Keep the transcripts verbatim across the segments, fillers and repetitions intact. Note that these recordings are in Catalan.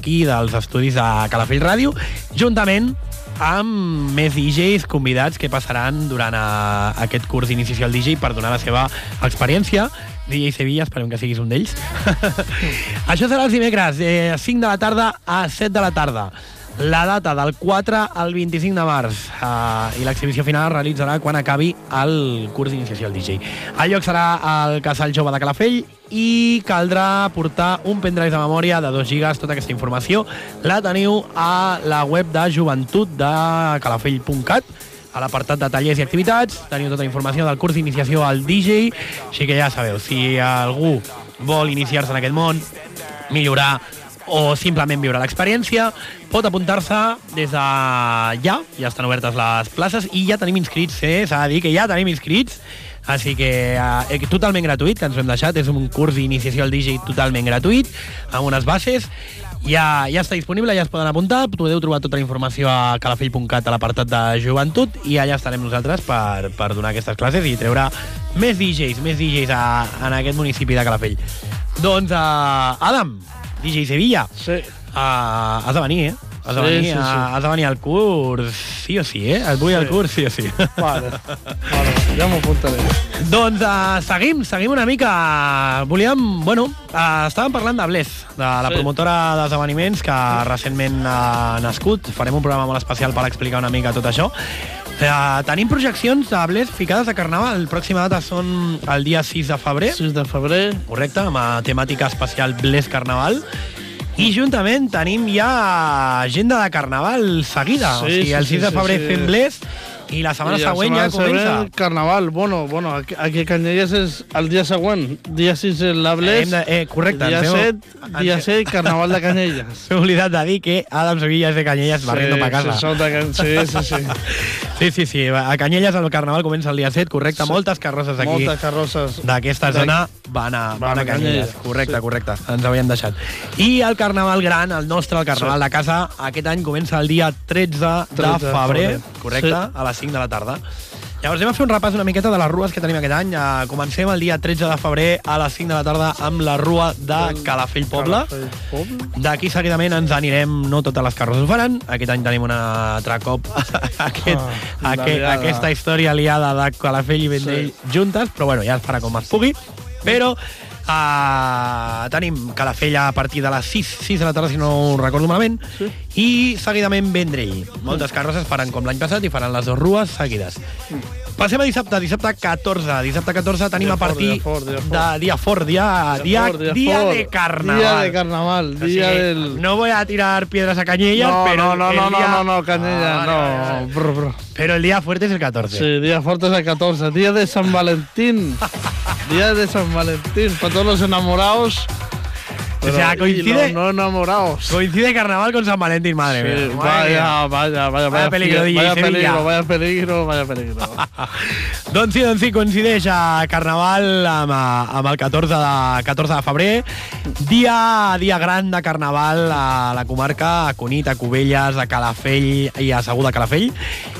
d'aquí, dels estudis de Calafell Ràdio, juntament amb més D Js convidats que passaran durant a, aquest curs d'iniciació al D J per donar la seva experiència. D J Sevilla, esperem que siguis un d'ells. Això serà els dimecres, de cinc de la tarda a set de la tarda. La data del quatre al vint-i-cinc de març uh, i l'exhibició final es realitzarà quan acabi el curs d'iniciació al D J. El lloc serà al Casal Jove de Calafell i caldrà portar un pendrive de memòria de dos gigas. Tota aquesta informació la teniu a la web de joventut de calafell punt cat. A l'apartat de tallers i activitats teniu tota la informació del curs d'iniciació al D J, així que ja sabeu, si algú vol iniciar-se en aquest món, millorar o simplement viure l'experiència, pot apuntar-se des de ja, ja estan obertes les places i ja tenim inscrits, eh? S'ha de dir que ja tenim inscrits, així que eh, totalment gratuït, que ens ho hem deixat, és un curs d'iniciació al D J totalment gratuït, amb unes bases, ja, ja està disponible, ja es poden apuntar, podeu trobar tota la informació a calafell punt cat a l'apartat de joventut i allà estarem nosaltres per, per donar aquestes classes i treure més D Js, més D Js a, en aquest municipi de Calafell. Doncs, uh, Adam, D J Sevilla, sí. uh, has de venir, eh? Has de venir, sí, sí, sí. Uh, has de venir al curs sí o sí, eh? Et vull sí. al curs sí o sí. Vale, vale, ja m'ho apuntaré. Doncs uh, seguim, seguim una mica. Volíem, bueno, uh, estàvem parlant de Bless, de la sí. promotora d'esdeveniments que recentment ha nascut. Farem un programa molt especial per explicar una mica tot això. Uh, tenim projeccions de Bless ficades a Carnaval. La pròxima data són el dia sis de febrer. sis de febrer. Correcte, amb a temàtica especial Bless Carnaval. I juntament tenim ja agenda de Carnaval seguida. Sí, o sigui, el sis de febrer sí, sí. fem Bless i la setmana I següent ja comença. Carnaval, bueno, bueno, aquí, aquí a Canyelles és el dia següent. Dia sis és la Bless, de, eh, correcte, dia set, dia set, Carnaval de Canyelles. S'he oblidat de dir que Adam Sevilla és de Canyelles, sí, barriendo pa casa. Sí, de Can... sí, sí, sí. sí, sí, sí. A Canyelles el Carnaval comença el dia set, correcte. Sí. Moltes carrosses aquí. Moltes carrosses. D'aquesta zona van a, van, van a Canyelles. Canyelles. Correcte, sí. correcte. Ens havíem deixat. I el Carnaval gran, el nostre, el Carnaval sí. de casa, aquest any comença el dia tretze de febrer, correcte, sí. a les cinc de la tarda. Llavors anem a fer un repàs una miqueta de les rues que tenim aquest any. Uh, comencem el dia tretze de febrer a les cinc de la tarda amb la rua de Calafell Poble. D'aquí seguidament ens anirem, no totes les carrosses ho faran, aquest any tenim un altre cop aquest, ah, aquest, aquesta història liada de Calafell i Vendrell sí. juntes, però bueno, ja es farà com es pugui. Però Uh, tenim Calafell a partir de les sis de la tarda, si no ho recordo malament, sí. i seguidament Vendrell. Moltes carrosses faran com l'any passat i faran les dues rues seguides. Passem a dissabte, dissabte catorze. Dissabte catorze tenim dia a partir fort, dia fort, dia fort. de dia fort, dia, dia, fort, dia, dia fort. de Carnaval. Dia de Carnaval, dia o sigui, del... No voy a tirar piedras a Canyelles, no, pero... No, no, el no, día... no, no, no, Canyelles, ah, no. Vale, vale. Brr, brr. Pero el día fuerte es el catorce. Sí, día fuerte es el catorce. Día de San Valentín. Día de San Valentín. Para todos los enamorados. Pero, o sea, coincide... No, no enamorados. Coincide Carnaval con San Valentín, madre sí, mía. Vaya, vaya, vaya, vaya, vaya peligro, vaya, vaya peligro, vaya peligro, vaya peligro. doncs sí, doncs sí, coincideix a Carnaval amb, amb el catorze de febrer. Dia, dia gran de Carnaval a la comarca, a Cunit, a Cubelles, a Calafell i a Segur de Calafell.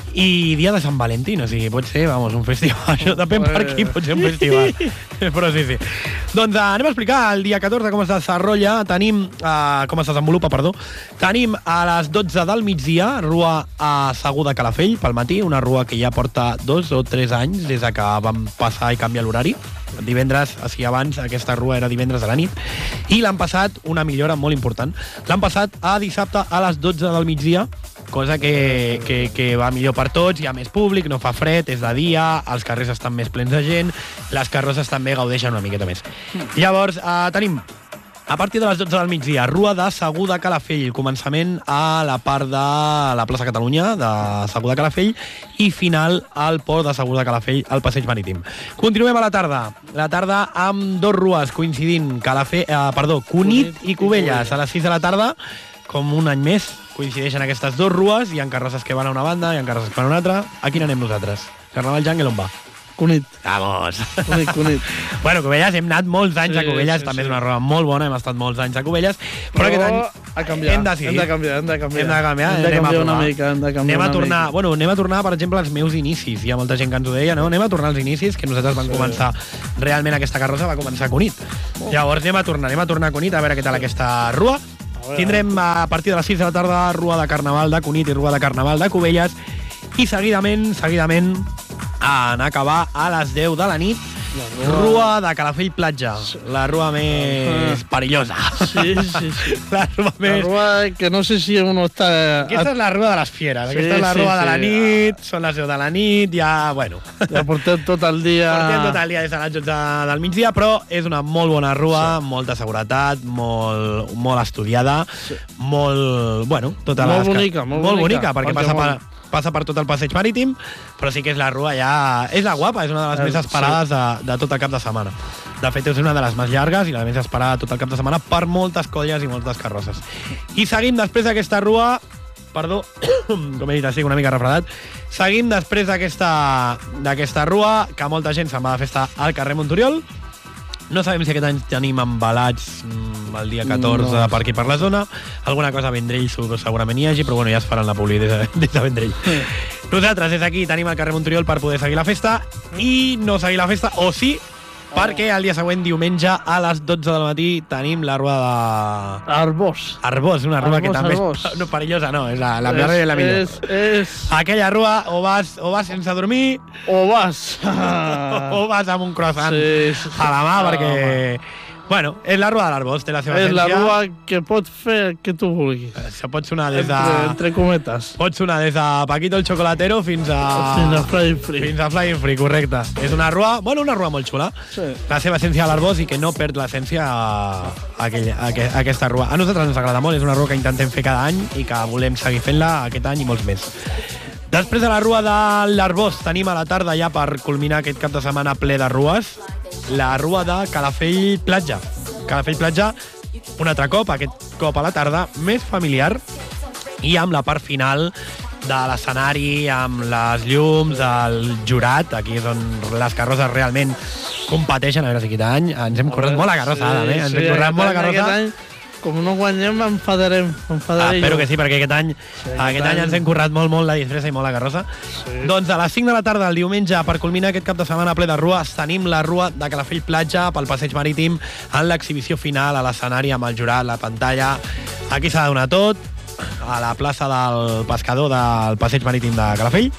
I dia de Sant Valentín, o sigui, pot ser, vamos, un festival. Això depèn per aquí, pot ser un festival. Però sí, sí. Doncs uh, anem a explicar el dia catorze com es desarrolla. Tenim, uh, com es desenvolupa, perdó. Tenim a les dotze del migdia, rua a Segur de Calafell, pel matí, una rua que ja porta dos o tres anys des de que vam passar i canviar l'horari. Divendres, així abans, aquesta rua era divendres a la nit. I l'han passat una millora molt important. L'han passat a dissabte a les dotze del migdia, cosa que, que, que va millor per tots, hi ha més públic, no fa fred, és de dia, els carrers estan més plens de gent, les carrosses també gaudeixen una miqueta més. Llavors, eh, tenim, a partir de les dotze del migdia, rua de Segur de Calafell, començament a la part de la plaça Catalunya, de Segur de Calafell, i final al port de Segur de Calafell, al passeig marítim. Continuem a la tarda, la tarda amb dos rues coincidint, Calafell, eh, perdó, Cunit, Cunit i Cubelles, a les sis de la tarda, com un any més, coincideixen aquestes dues rues, hi ha carrosses que van a una banda, hi ha carrosses que van a una altra. A quina anem nosaltres? Carnaval Jungle on va? Cunit. Vamos. Cunit, Cunit. Bueno, Cubelles, hem anat molts anys sí, a Cubelles, sí, també sí. és una roda molt bona, hem estat molts anys a Cubelles, però, però aquest any a canviar. hem decidit. Hem de canviar, hem de canviar. Hem de canviar, hem de anem canviar a una mica, hem de canviar anem a una tornar, mica. bueno, anem a tornar, per exemple, als meus inicis. Hi ha molta gent que ens ho deia, no? Anem a tornar als inicis, que nosaltres vam sí. començar, realment aquesta carrossa va començar a Cunit. Oh. Llavors anem a tornar, anem a tornar a Cunit, a veure què tal aquesta rua. Tindrem a partir de les sis de la tarda rua de carnaval de Cunit i rua de carnaval de Cubelles i seguidament, seguidament, en acabar a les deu de la nit, rua, rua de Calafell Platja, la rua més perillosa. Sí, sí, sí. La rua més... La rua que no sé si uno està... Aquesta és la rua de les fieres, sí, aquesta és la rua sí, de la nit, sí. Són les deu de la nit, ja, bueno... Ja portem tot el dia... Portem tot el dia des de les dotze del migdia, però és una molt bona rua, sí. Molta seguretat, molt, molt estudiada, sí. Molt... Bueno, tota molt les... bonica, molt, molt bonica. bonica, perquè passa per... passa per tot el passeig marítim, però sí que és la rua ja... És la guapa, és una de les més esperades de, de tot el cap de setmana. De fet, és una de les més llargues i la més esperada de tot el cap de setmana per moltes colles i moltes carrosses. I seguim després d'aquesta rua... Perdó, com he dit, estic una mica refredat. Seguim després d'aquesta rua, que molta gent se'n va de festa al carrer Montoriol. No sabem si aquest any tenim embalats mmm, el dia catorze no. Per aquí per la zona. Alguna cosa a Vendrell segurament hi hagi, però bueno, ja es faran la publi des de, des de Vendrell. Sí. Nosaltres des d'aquí tenim el carrer Montoriol per poder seguir la festa i no seguir la festa, o sí, perquè el dia següent, diumenge, a les dotze del matí, tenim la rua de... Arbós. Arbós, una rua Arbós, que també Arbós. és... No, perillosa no, és la, la és, millor i la millor. És, és... Aquella rua o vas, o vas sense dormir... O vas... o vas amb un croissant sí, sí, sí. a la mà, perquè... Bueno, és la rua de l'Arbós, té la seva és essència. És la rua que pot fer el que tu vulguis. Això pot sonar des de... Entre, entre cometes. Pot sonar des de Paquito el Chocolatero fins a... Fins a Flying Free. Fins a Flying Free, correcte. És una rua, bueno, una rua molt xula. Sí. La seva essència a l'Arbós i que no perd l'essència a, a, aquell, a, a aquesta rua. A nosaltres ens agrada molt, és una rua que intentem fer cada any i que volem seguir fent-la aquest any i molts més. Després de la rua de l'Arbós tenim a la tarda ja per culminar aquest cap de setmana ple de rues, la rua de Calafell Platja. Calafell Platja, un altre cop, aquest cop a la tarda, més familiar i amb la part final de l'escenari, amb les llums, el jurat, aquí és on les carrosses realment competeixen, a veure si aquest any ens hem corret molt la carrossa, sí, eh? Ens sí, hem corret molt la carrossa. Any, com no guanyem, enfadarem. Ah, espero que sí, perquè aquest any, sí, aquest any ens hem currat molt, molt la disfressa i molt la carrossa. Sí. Doncs a les cinc de la tarda, el diumenge, per culminar aquest cap de setmana ple de rues, tenim la rua de Calafell Platja pel passeig marítim en l'exhibició final a l'escenari amb el jurat, la pantalla. Aquí s'ha de donar tot, a la plaça del pescador del passeig marítim de Calafell.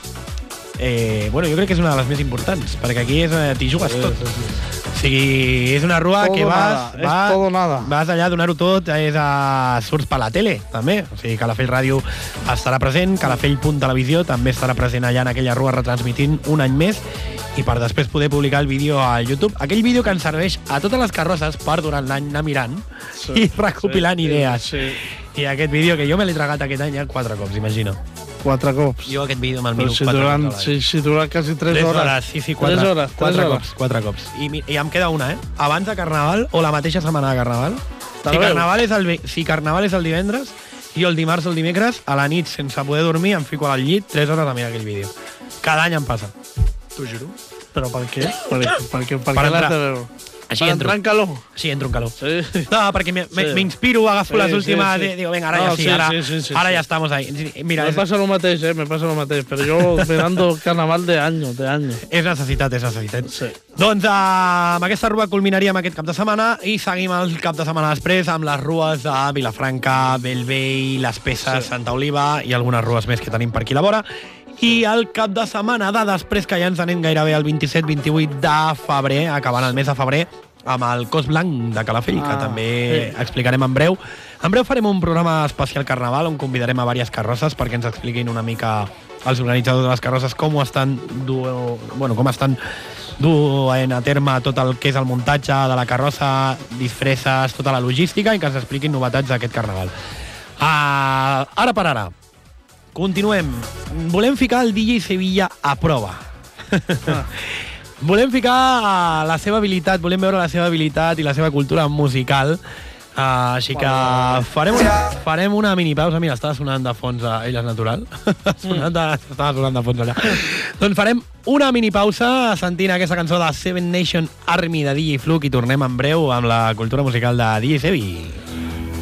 Eh, bueno, jo crec que és una de les més importants, perquè aquí és, t'hi jugues sí, tot. Sí, sí. O sigui, és una rua todo que vas, vas, todo nada. vas allà a donar-ho tot, és a, surts per la tele, també. O sigui, Calafell Ràdio estarà present, Calafell.televisió també estarà present allà en aquella rua retransmitint un any més i per després poder publicar el vídeo a YouTube. Aquell vídeo que ens serveix a totes les carrosses per durant l'any anar mirant sí, i recopilant sí, idees. Sí. I aquest vídeo que jo me l'he tragat aquest any ja quatre cops, imagina. Quatre cops. Jo aquest vídeo me'l miro si quatre durant, cops. Si, si dura quasi tres, tres hores. hores. Sí, sí, quatre, tres hores. Quatre tres cops, hores. quatre cops. I, I em queda una, eh? Abans de Carnaval o la mateixa setmana de Carnaval. Si Carnaval, és el, si Carnaval és el divendres, jo el dimarts o el dimecres, a la nit, sense poder dormir, em fico al llit tres hores a mirar aquell vídeo. Cada any em passa. T'ho juro. Però per què? Per, per, per, per, per què l'has de veure? Així per entro. entrar en calor? Sí, entro en calor. Sí. No, perquè m'inspiro, sí. agafo sí, les últimes sí, sí. i digo, venga, ara no, ja sí, sí, ara, sí, sí, sí, ara sí. ja estamos ahí. Mira, me és... pasa lo mateix, eh, me pasa lo mateix, però jo mirando carnaval de año, de año. És necessitat, és necessitat. Sí. Doncs uh, amb aquesta rua culminaríem aquest cap de setmana i seguim el cap de setmana després amb les rues de Vilafranca, Bellvei, Les Peces, sí. Santa Oliva i algunes rues més que tenim per aquí a la vora. I el cap de setmana de després, que ja ens anem gairebé el vint-i-set vint-i-vuit de febrer, acabant el mes de febrer, amb el Cos Blanc de Calafell, ah, que també sí. explicarem en breu. En breu farem un programa especial Carnaval on convidarem a diverses carrosses perquè ens expliquin una mica els organitzadors de les carrosses com ho estan du... bueno, com estan duent a terme tot el que és el muntatge de la carrossa, disfresses, tota la logística i que ens expliquin novetats d'aquest Carnaval. Uh, ara per ara, continuem. Volem ficar el D J Sevilla a prova. Ah. Volem ficar la seva habilitat, volem veure la seva habilitat i la seva cultura musical. Uh, així que farem una, farem una mini pausa. Mira, estava sonant de fons a Elles Natural. sonant de, estava sonant de fons allà. Doncs farem una mini pausa sentint aquesta cançó de Seven Nation Army de D J Fluke i tornem en breu amb la cultura musical de D J Sevi.